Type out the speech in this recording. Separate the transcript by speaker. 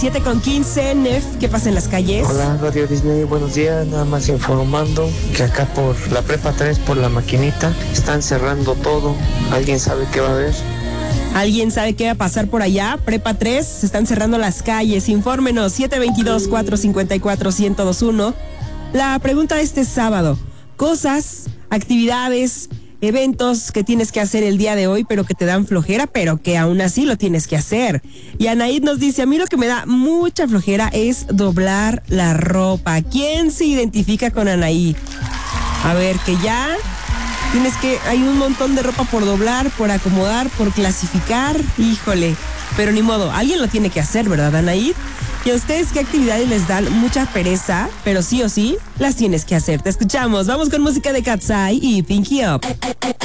Speaker 1: 7:15, Nef, ¿qué pasa en las calles?
Speaker 2: Hola, Radio Disney, buenos días. Nada más informando que acá por la Prepa 3, por la maquinita, están cerrando todo. ¿Alguien sabe qué va a haber?
Speaker 1: ¿Alguien sabe qué va a pasar por allá? Prepa 3, se están cerrando las calles. Infórmenos, 722-454-1021. La pregunta de este sábado: cosas, actividades, eventos que tienes que hacer el día de hoy, pero que te dan flojera, pero que aún así lo tienes que hacer. Y Anaid nos dice: a mí lo que me da mucha flojera es doblar la ropa. ¿Quién se identifica con Anaid? A ver, que ya hay un montón de ropa por doblar, por acomodar, por clasificar. Híjole, pero ni modo, alguien lo tiene que hacer, ¿verdad, Anaid? ¿Y a ustedes qué actividades les dan mucha pereza, pero sí o sí las tienes que hacer? Te escuchamos. Vamos con música de Katsai y Pinky Up.